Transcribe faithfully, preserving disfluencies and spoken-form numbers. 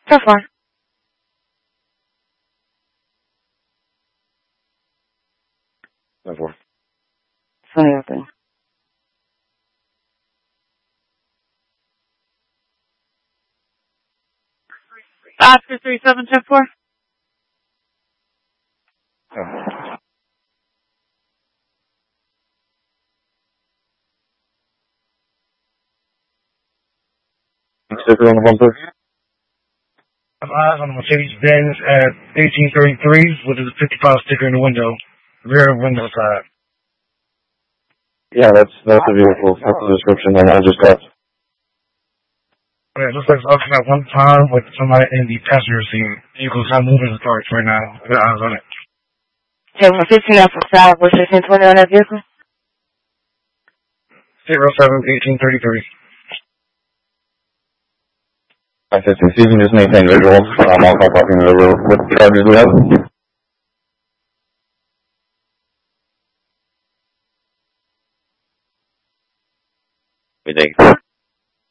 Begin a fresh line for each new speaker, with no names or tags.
So far.
So far.
twenty oh three. Five two three seven ten four.
Oh. Sticker on the bumper.
I'm eyes on a Mercedes-Benz at eighteen thirty-three with a fifty-five sticker in the window, rear window side.
Yeah, that's that's the vehicle. That's the description that I just got.
Yeah, it looks like it's auction at one time with somebody in the passenger seat. Vehicle's not moving the parts right now. I got eyes on it.
Okay, one fifteen off the side. What's fifteen twenty on that vehicle?
zero seven eighteen thirty-three.
I said, so you can just maintain visuals. Um, I'll call talking over what charges we have. We think.